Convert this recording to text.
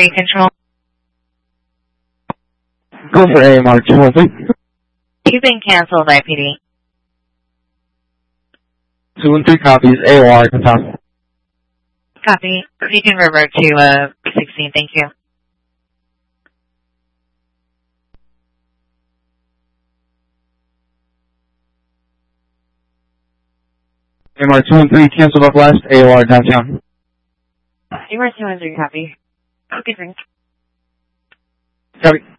3 control. Go for AMR 213. You've been canceled, IPD. 213 copies, AOR, confirm. Copy. You can revert to 16, thank you. AMR 213, cancel up last, AOR downtown. AMR 213, copy. Okay, drink. Copy.